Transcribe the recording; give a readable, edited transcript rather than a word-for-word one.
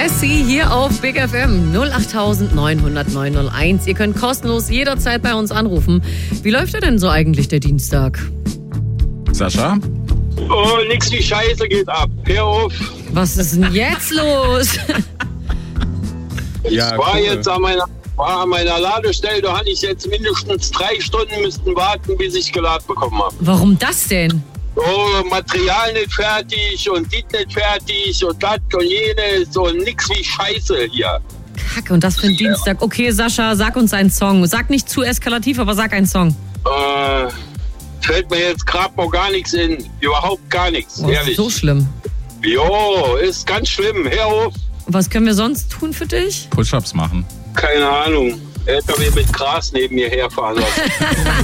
Lassie hier auf Big FM 08900 901. Ihr könnt kostenlos jederzeit bei uns anrufen. Wie läuft denn so eigentlich der Dienstag? Sascha? Oh, nix wie Scheiße geht ab. Hör auf. Was ist denn jetzt los? Ich war jetzt an meiner Ladestelle, da hatte ich jetzt mindestens 3 Stunden müssten warten, bis ich geladen bekommen habe. Warum das denn? Oh, Material nicht fertig und dies nicht fertig und das und jenes und nix wie Scheiße hier. Kacke, und das für ein Dienstag. Okay, Sascha, sag uns einen Song. Sag nicht zu eskalativ, aber sag einen Song. Fällt mir jetzt gerade noch gar nichts in. Überhaupt gar nichts, Oh, ehrlich. ist so schlimm. Jo, ist ganz schlimm. Hör auf. Was können wir sonst tun für dich? Push-ups machen. Keine Ahnung. LKW mit Gras neben mir herfahren lassen.